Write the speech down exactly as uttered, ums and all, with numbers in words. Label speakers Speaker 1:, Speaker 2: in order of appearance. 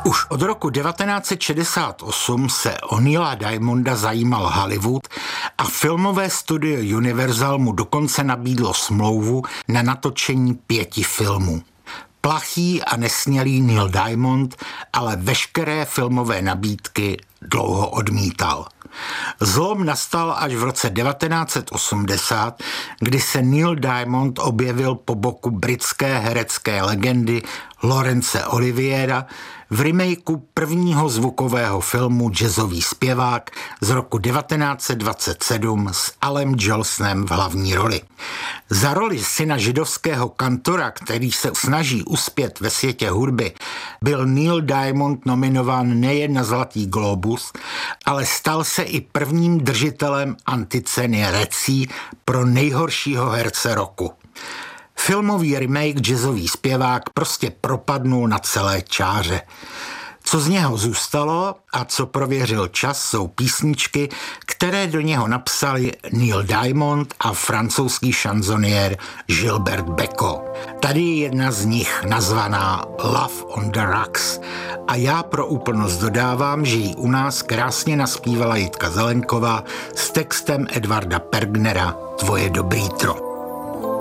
Speaker 1: Už od roku devatenáct set šedesát osm se o Neila Diamonda zajímal Hollywood a filmové studio Universal mu dokonce nabídlo smlouvu na natočení pěti filmů. Plachý a nesmělý Neil Diamond ale veškeré filmové nabídky dlouho odmítal. Zlom nastal až v roce devatenáct set osmdesát, kdy se Neil Diamond objevil po boku britské herecké legendy Laurence Oliviera v remakeu prvního zvukového filmu Jazzový zpěvák z roku devatenáct set dvacet sedm s Alem Jolsonem v hlavní roli. Za roli syna židovského kantora, který se snaží uspět ve světě hudby, byl Neil Diamond nominován nejen na Zlatý glóbus, ale stal se i prvním držitelem anticeny Razzie pro nejhoršího herce roku. Filmový remake Jazzový zpěvák prostě propadnul na celé čáře. Co z něho zůstalo a co prověřil čas, jsou písničky, které do něho napsali Neil Diamond a francouzský šanzoniér Gilbert Bécaud. Tady je jedna z nich nazvaná Love on the Rocks a já pro úplnost dodávám, že ji u nás krásně naspívala Jitka Zelenková s textem Edvarda Pergnera Tvoje dobrý tro.